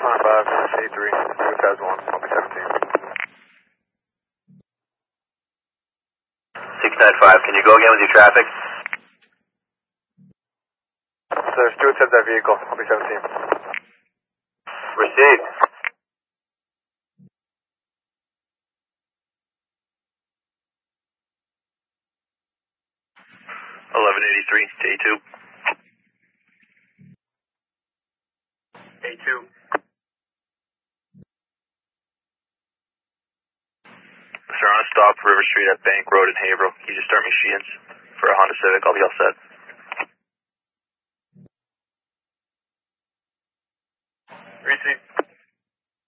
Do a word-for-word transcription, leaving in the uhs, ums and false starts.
nine five, C three, Stewart has one, I'll be seventeen. six nine five, can you go again with your traffic? Sir, Stewart has that vehicle, I'll be seventeen. Received. eleven eighty-three, to A two. A two. Sir, on a stop, River Street at Bank Road in Haverhill. Can you just start me Sheehan's for a Honda Civic? I'll be all set. Receive.